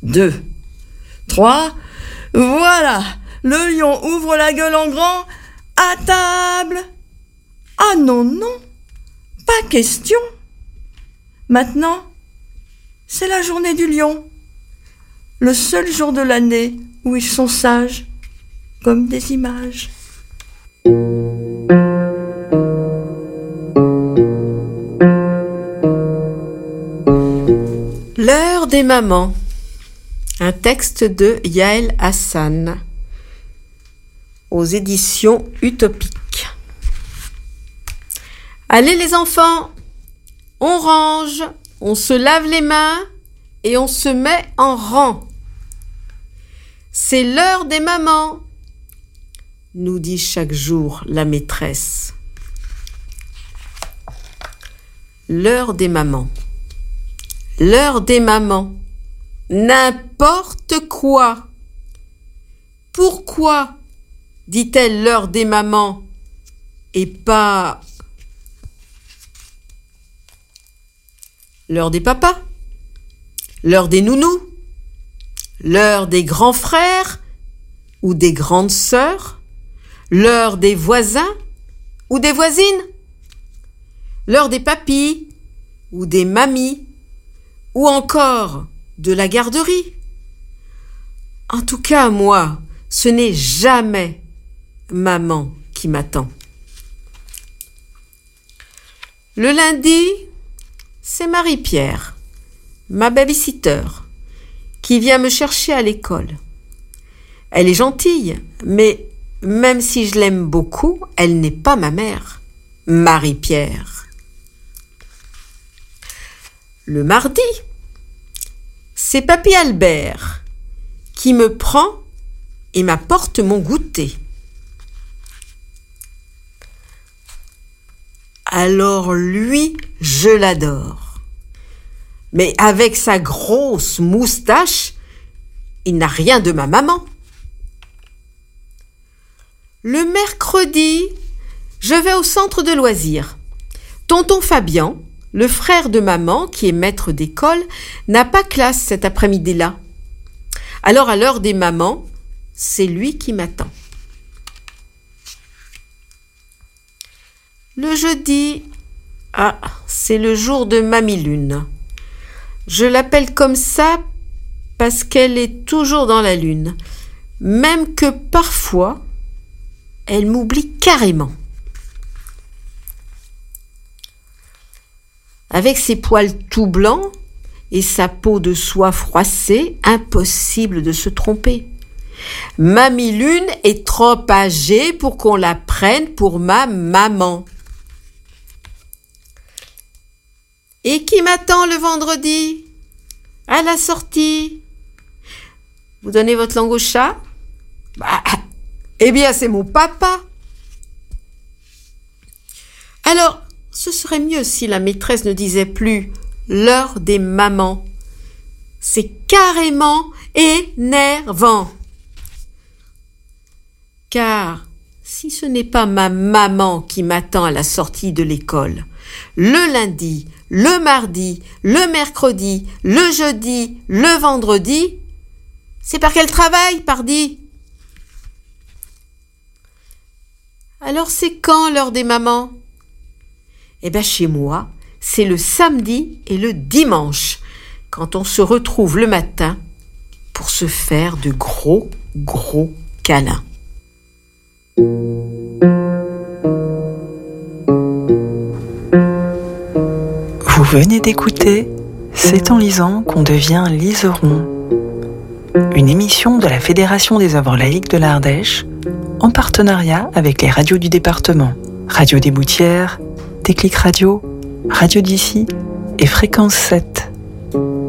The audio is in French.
2, 3. Voilà, le lion ouvre la gueule en grand. À table. Ah non, pas question. Maintenant, c'est la journée du lion. Le seul jour de l'année où ils sont sages, comme des images. L'heure des mamans. Un texte de Yael Hassan aux éditions Utopiques. Allez les enfants, on range, on se lave les mains et on se met en rang. C'est l'heure des mamans, nous dit chaque jour la maîtresse. L'heure des mamans. L'heure des mamans. N'importe quoi. Pourquoi dit-elle l'heure des mamans et pas l'heure des papas, l'heure des nounous, l'heure des grands frères ou des grandes sœurs, l'heure des voisins ou des voisines, l'heure des papis ou des mamies, ou encore de la garderie. En tout cas, moi, ce n'est jamais maman qui m'attend. Le lundi, c'est Marie-Pierre, ma babysitter, qui vient me chercher à l'école. Elle est gentille, mais même si je l'aime beaucoup, elle n'est pas ma mère, Marie-Pierre. Le mardi, c'est Papy Albert qui me prend et m'apporte mon goûter. Alors lui, je l'adore. Mais avec sa grosse moustache, il n'a rien de ma maman. Le mercredi, je vais au centre de loisirs. Tonton Fabien, le frère de maman, qui est maître d'école, n'a pas classe cet après-midi-là. Alors à l'heure des mamans, c'est lui qui m'attend. Le jeudi, c'est le jour de Mamie Lune. Je l'appelle comme ça parce qu'elle est toujours dans la lune, même que parfois, elle m'oublie carrément. Avec ses poils tout blancs et sa peau de soie froissée, impossible de se tromper. Mamie Lune est trop âgée pour qu'on la prenne pour ma maman. Et qui m'attend le vendredi à la sortie? Vous donnez votre langue au chat? Eh bien, c'est mon papa. Alors, ce serait mieux si la maîtresse ne disait plus l'heure des mamans. C'est carrément énervant. Car si ce n'est pas ma maman qui m'attend à la sortie de l'école, le lundi, le mardi, le mercredi, le jeudi, le vendredi, c'est par qu'elle travaille, pardi. Alors c'est quand l'heure des mamans? Eh bien chez moi, c'est le samedi et le dimanche, quand on se retrouve le matin pour se faire de gros câlins. Vous venez d'écouter C'est en lisant qu'on devient liseron, une émission de la Fédération des œuvres laïques de l'Ardèche en partenariat avec les radios du département, Radio des Boutières, Déclic Radio, Radio d'ici et Fréquence 7.